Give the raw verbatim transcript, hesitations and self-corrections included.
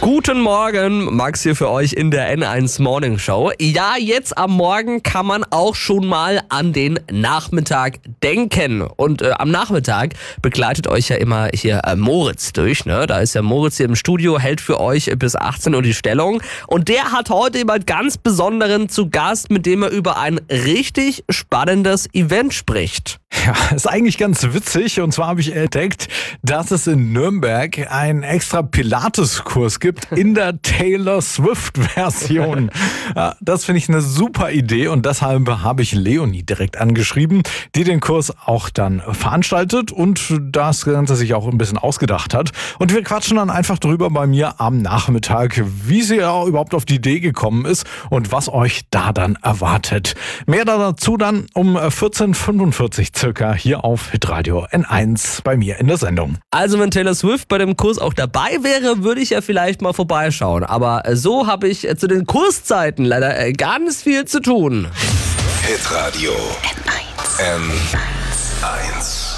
Guten Morgen, Max hier für euch in der N eins Morning Show. Ja, jetzt am Morgen kann man auch schon mal an den Nachmittag denken. Und äh, am Nachmittag begleitet euch ja immer hier äh, Moritz durch. Ne? Da ist ja Moritz hier im Studio, hält für euch bis achtzehn Uhr die Stellung. Und der hat heute jemand ganz Besonderen zu Gast, mit dem er über ein richtig spannendes Event spricht. Ja, ist eigentlich ganz witzig. Und zwar habe ich entdeckt, dass es in Nürnberg einen extra Pilates-Kurs gibt in der Taylor Swift-Version. Ja, das finde ich eine super Idee und deshalb habe ich Leonie direkt angeschrieben, die den Kurs auch dann veranstaltet und das Ganze sich auch ein bisschen ausgedacht hat. Und wir quatschen dann einfach drüber bei mir am Nachmittag, wie sie ja überhaupt auf die Idee gekommen ist und was euch da dann erwartet. Mehr dazu dann um vierzehn Uhr fünfundvierzig circa hier auf Hitradio N eins bei mir in der Sendung. Also wenn Taylor Swift bei dem Kurs auch dabei wäre, würde ich ja vielleicht mal vorbeischauen. Aber so habe ich zu den Kurszeiten leider ganz viel zu tun. Hitradio N eins. N eins.